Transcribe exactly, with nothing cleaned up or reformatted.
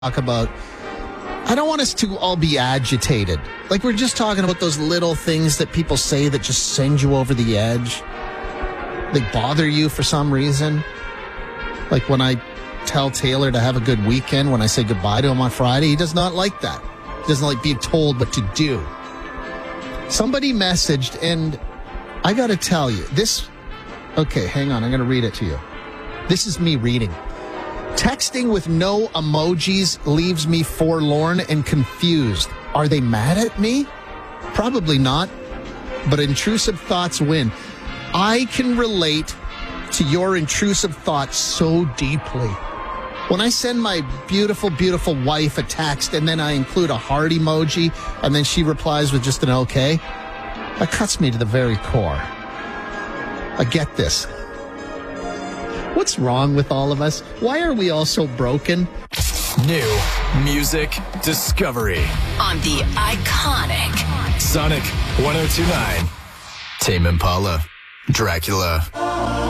talk about, I don't want us to all be agitated. Like, we're just talking about those little things that people say that just send you over the edge. They bother you for some reason. Like when I tell Taylor to have a good weekend, when I say goodbye to him on Friday, he does not like that. He doesn't like being told what to do. Somebody messaged, and I got to tell you, this, okay, hang on, I'm going to read it to you. This is me reading. Texting with no emojis leaves me forlorn and confused. Are they mad at me? Probably not, but intrusive thoughts win. I can relate to your intrusive thoughts so deeply. When I send my beautiful, beautiful wife a text and then I include a heart emoji and then she replies with just an okay, that cuts me to the very core. I get this. What's wrong with all of us? Why are we all so broken? New music discovery on the iconic Sonic one oh two point nine. Tame Impala, Dracula.